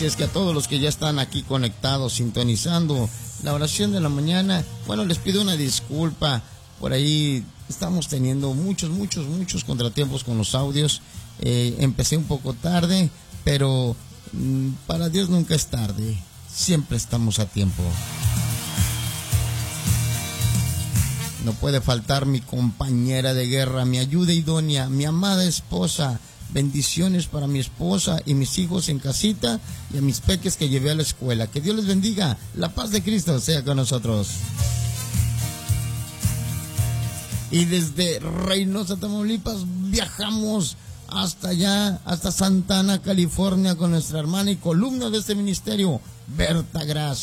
Así es que a todos los que ya están aquí conectados, sintonizando la oración de la mañana, bueno, les pido una disculpa. Por ahí estamos teniendo muchos contratiempos con los audios. Empecé un poco tarde, pero para Dios nunca es tarde. Siempre estamos a tiempo. No puede faltar mi compañera de guerra, mi ayuda idónea, mi amada esposa. Bendiciones para mi esposa y mis hijos en casita y a mis peques que llevé a la escuela. Que Dios les bendiga. La paz de Cristo sea con nosotros. Y desde Reynosa, Tamaulipas, viajamos hasta allá, hasta Santa Ana, California, con nuestra hermana y columna de este ministerio, Berta Gras.